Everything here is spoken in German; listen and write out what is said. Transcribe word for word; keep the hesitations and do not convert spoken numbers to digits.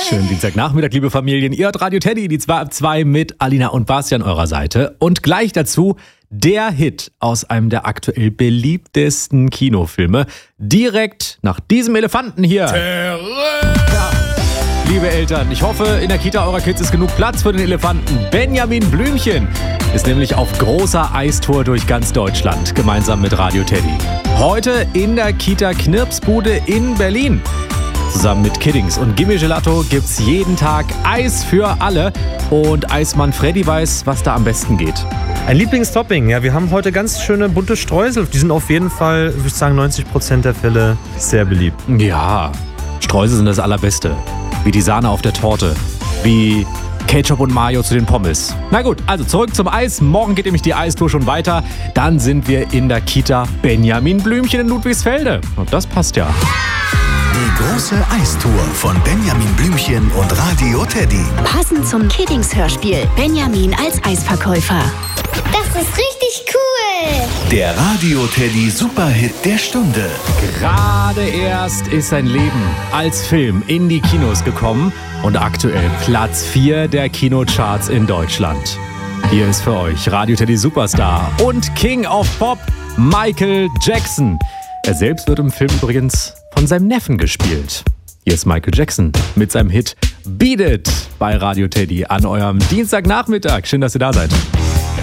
Schönen Dienstagnachmittag, liebe Familien. Ihr hört Radio Teddy, die zwei ab zwei mit Alina und Bastian eurer Seite. Und gleich dazu der Hit aus einem der aktuell beliebtesten Kinofilme. Direkt nach diesem Elefanten hier. Terrain. Ja. Liebe Eltern, ich hoffe, in der Kita eurer Kids ist genug Platz für den Elefanten. Benjamin Blümchen ist nämlich auf großer Eistour durch ganz Deutschland, gemeinsam mit Radio Teddy. Heute in der Kita Knirpsbude in Berlin. Zusammen mit Kiddings und Gimme Gelato gibt's jeden Tag Eis für alle. Und Eismann Freddy weiß, was da am besten geht. Ein Lieblingstopping, ja, wir haben heute ganz schöne bunte Streusel. Die sind auf jeden Fall, würde ich sagen, neunzig Prozent der Fälle sehr beliebt. Ja, Streusel sind das Allerbeste. Wie die Sahne auf der Torte. Wie Ketchup und Mayo zu den Pommes. Na gut, also zurück zum Eis. Morgen geht nämlich die Eistour schon weiter. Dann sind wir in der Kita Benjamin Blümchen in Ludwigsfelde. Und das passt ja. Die große Eistour von Benjamin Blümchen und Radio Teddy. Passend zum Kiddings-Hörspiel. Benjamin als Eisverkäufer. Das ist richtig cool. Der Radio Teddy Superhit der Stunde. Gerade erst ist sein Leben als Film in die Kinos gekommen und aktuell Platz vier der Kinocharts in Deutschland. Hier ist für euch Radio Teddy Superstar und King of Pop Michael Jackson. Er selbst wird im Film übrigens von seinem Neffen gespielt. Hier ist Michael Jackson mit seinem Hit Beat It bei Radio Teddy an eurem Dienstagnachmittag. Schön, dass ihr da seid.